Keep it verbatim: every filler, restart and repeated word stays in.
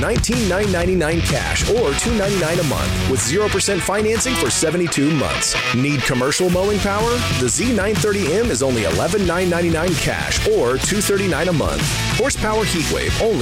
nineteen thousand nine hundred ninety-nine dollars cash or two hundred ninety-nine dollars a month with zero percent financing for seventy-two months. Need commercial mowing power? The Z nine thirty M is only eleven thousand nine hundred ninety-nine dollars cash or two hundred thirty-nine dollars a month. Horsepower Heatwave only